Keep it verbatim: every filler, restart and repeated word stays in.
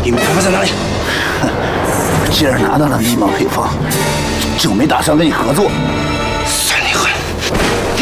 密码配方在哪里？ 既然拿到了密码配方，就没打算跟你合作。